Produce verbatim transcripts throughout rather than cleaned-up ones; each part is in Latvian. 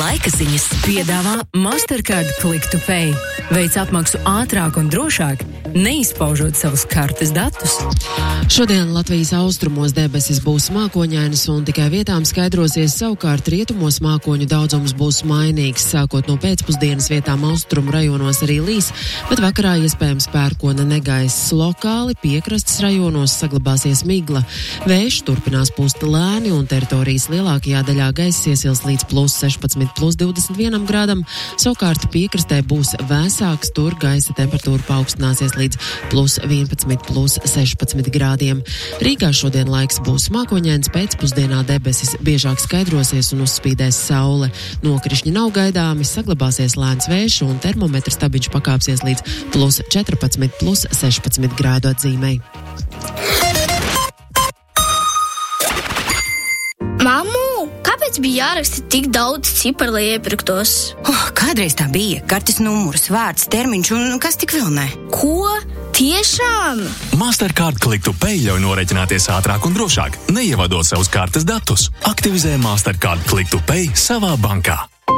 Laika ziņas piedāvā Mastercard Click to Pay. Veic apmaksu ātrāk un drošāk, neizpaužot savus kartes datus. Šodien Latvijas austrumos debesis būs mākoņainas un tikai vietām skaidrosies, savukārt rietumos mākoņu daudzums būs mainīgs. Sākot no pēcpusdienas vietām austrumu rajonos arī līs, bet vakarā iespējams pērkona negaiss. Lokāli piekrastes rajonos saglabāsies migla. Vējš turpinās pūst lēni un teritorijas lielākajā daļā gaiss iesils līdz plus sešpadsmit, plus divdesmit vienam grādam. Savukārt piekrastē būs vēsāks, tur gaisa temperatūra paaugstināsies līdz plus vienpadsmit, plus sešpadsmit grādiem. Rīgā šodien laiks būs mākoņains, pēcpusdienā debesis biežāk skaidrosies un uzspīdēs saule. Nokrišņi nav gaidāmi, saglabāsies lēns vējš un termometra stabiņš pakāpsies līdz plus četrpadsmit, plus sešpadsmit grādu atzīmei. Mammu, kāpēc bija jāraksta tik daudz ciparu, lai iepirktos? Oh, kādreiz tā bija. Kartes numurs, vārds, termiņš un kas tik vēl ne. Ko? Tiešām? Mastercard Click to Pay ļauj norēķināties ātrāk un drošāk, neievadot savus kartes datus. Aktivizē Mastercard Click to Pay savā bankā.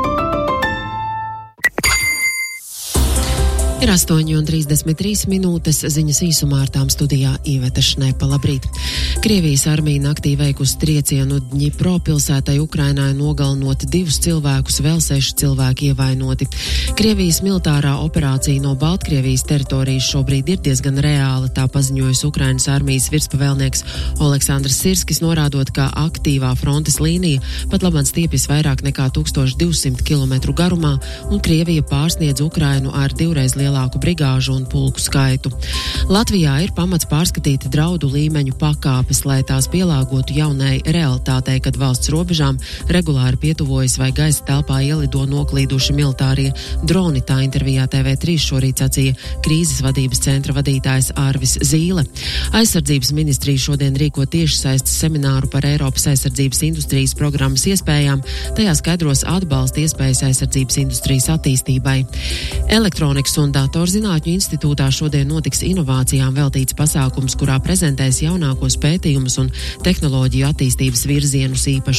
Ir astoņi un trīsdesmit trīs minūtes, ziņas īsumā ar tām studijā Iveta Šnepa. Labrīt! Krievijas armija naktī veikusi triecienu Dņipro pilsētai Ukrainā, nogalinot divus cilvēkus, vēl seši cilvēki ievainoti. Krievijas militārā operācija no Baltkrievijas teritorijas šobrīd ir diezgan reāla, tā paziņojas Ukrainas armijas virspavēlnieks Oleksandrs Sirskis, norādot, ka aktīvā frontes līnija pat labāk stiepjas vairāk nekā tūkstoš divsimt kilometru garumā, un Krievija pārsniedz Ukrainu ar divreiz lielāku lielāku brigāžu un pulku skaitu. Latvijā ir pamats pārskatīt draudu līmeņu pakāpes, lai tās pielāgotu jaunai realitātei, kad valsts robežām regulāri pietuvojas vai gaisa telpā ielido noklīduši militārie droni. Tā intervijā T V trīs šorīt sacīja krīzes vadības centra vadītājs Ārvis Zīle. Aizsardzības ministrija šodien rīko tiešsaistes semināru par Eiropas aizsardzības industrijas programmas iespējām, tajā skaidros atbalsta iespējas aizsardzības industrijas attīstībai. Elektronikas un Datorzinātņu institūtā šodien notiks inovācijām veltīts pasākums, kurā prezentēs jaunākos pētījumus un tehnoloģiju attīstības virzienus, īpaši